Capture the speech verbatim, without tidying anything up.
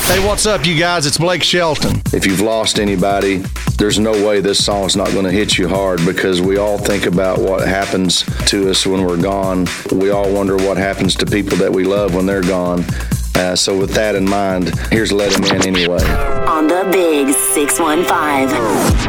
Hey, what's up, you guys? It's Blake Shelton. If you've lost anybody, there's no way this song's not going to hit you hard, because we all think about what happens to us when we're gone. We all wonder what happens to people that we love when they're gone. Uh, so with that in mind, here's Let 'Em In Anyway. On the Big six one five.